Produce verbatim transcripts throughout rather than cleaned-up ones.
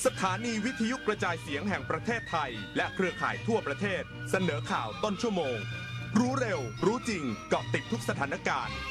สถานีวิทยุกระจายเสียงแห่งประเทศไทยและเครือข่ายทั่วประเทศเสนอข่าวต้นชั่วโมงรู้เร็วรู้จริงเกาะติดทุกสถานการณ์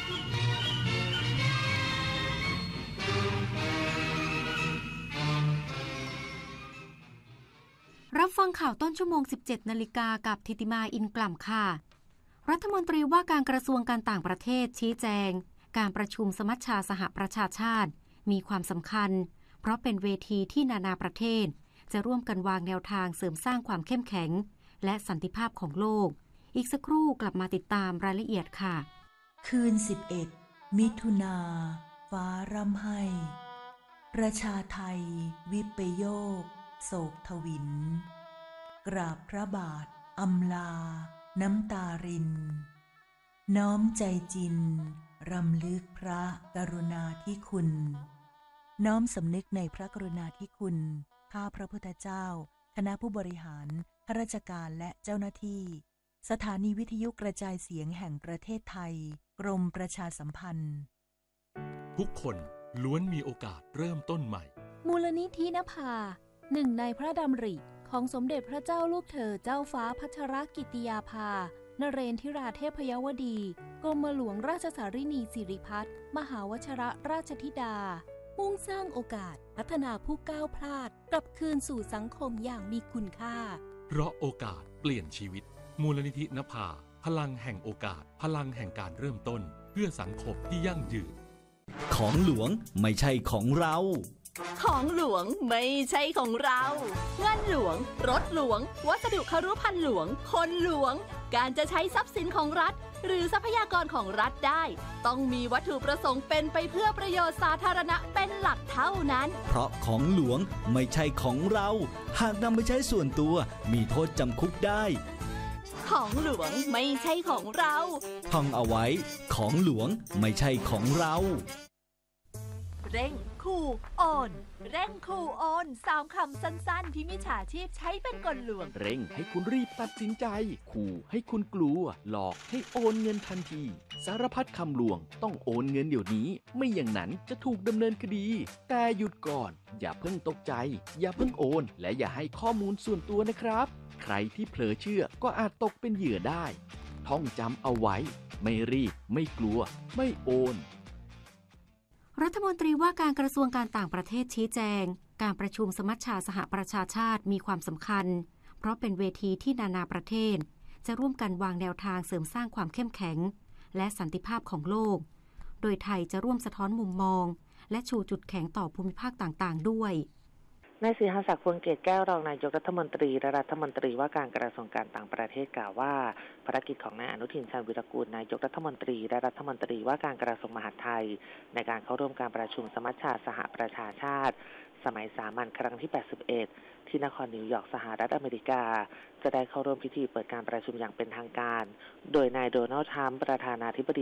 รับฟังข่าวต้นชั่วโมง สิบเจ็ดนาฬิกากับธิติมาอินกล่ำค่ะรัฐมนตรีว่าการกระทรวงการต่างประเทศชี้แจงการประชุมสมัชชาสหประชาชาติมีความสำคัญเพราะเป็นเวทีที่นานาประเทศจะร่วมกันวางแนวทางเสริมสร้างความเข้มแข็งและสันติภาพของโลกอีกสักครู่กลับมาติดตามรายละเอียดค่ะคืนสิบเอ็ดมิถุนาฟ้าร่ำไห้ประชาไทยวิปโยคโศกทวินกราบพระบาทอำลาน้ำตารินน้อมใจจินรำลึกพระกรุณาธิคุณน้อมสำนึกในพระกรุณาธิคุณข้าพระพุทธเจ้าคณะผู้บริหารข้าราชการและเจ้าหน้าที่สถานีวิทยุกระจายเสียงแห่งประเทศไทยกรมประชาสัมพันธ์ทุกคนล้วนมีโอกาสเริ่มต้นใหม่มูลนิธินภาหนึ่งในพระดำริของสมเด็จพระเจ้าลูกเธอเจ้าฟ้าพัชรกิติยาภานเรนทิราเทพยวดีกรมหลวงราชสารินีสิริพัฒน์มหาวชิรราชธิดามุ่งสร้างโอกาสพัฒนาผู้ก้าวพลาดกลับคืนสู่สังคมอย่างมีคุณค่าเพราะโอกาสเปลี่ยนชีวิตมูลนิธินภาพลังแห่งโอกาสพลังแห่งการเริ่มต้นเพื่อสังคมที่ยั่งยืนของหลวงไม่ใช่ของเราของหลวงไม่ใช่ของเราเงินหลวงรถหลวงวัสดุครุภัณฑ์หลวงคนหลวงการจะใช้ทรัพย์สินของรัฐหรือทรัพยากรของรัฐได้ต้องมีวัตถุประสงค์เป็นไปเพื่อประโยชน์สาธารณะเป็นหลักเท่านั้นเพราะของหลวงไม่ใช่ของเราหากนำไปใช้ส่วนตัวมีโทษจำคุกได้ของหลวงไม่ใช่ของเราท่องเอาไว้ของหลวงไม่ใช่ของเราเร่งขู่โอนเร่งขู่โอนสามคำสั้นๆที่มิจฉาชีพใช้เป็นกลลวงเร่งให้คุณรีบตัดสินใจขู่ให้คุณกลัวหลอกให้โอนเงินทันทีสารพัดคำลวงต้องโอนเงินเดี๋ยวนี้ไม่อย่างนั้นจะถูกดำเนินคดีแต่หยุดก่อนอย่าเพิ่งตกใจอย่าเพิ่งโอนและอย่าให้ข้อมูลส่วนตัวนะครับใครที่เผลอเชื่อก็อาจตกเป็นเหยื่อได้ท่องจำเอาไว้ไม่รีบไม่กลัวไม่โอนรัฐมนตรีว่าการกระทรวงการต่างประเทศชี้แจงการประชุมสมัชชาสหประชาชาติมีความสำคัญเพราะเป็นเวทีที่นานาประเทศจะร่วมกันวางแนวทางเสริมสร้างความเข้มแข็งและสันติภาพของโลกโดยไทยจะร่วมสะท้อนมุมมองและชูจุดแข็งต่อภูมิภาคต่างๆด้วยนายศรีหศักดิ์ พวงเกตแก้วรองนายกรัฐมนตรีและรัฐมนตรีว่าการกระทรวงการต่างประเทศกล่าวว่าภารกิจของนายอนุทินชาญวิรากูลนายกรัฐมนตรีและรัฐมนตรีว่าการกระทรวงมหาดไทยในการเข้าร่วมการประชุมสมัชชาสหประชาชาติสมัยสามัญครั้งที่แปดสิบเอ็ดที่นครนิวยอร์กสหรัฐอเมริกาจะได้เข้าร่วมพิธีเปิดการประชุมอย่างเป็นทางการโดยนายโดนัลด์ทรัมป์ประธานาธิบดี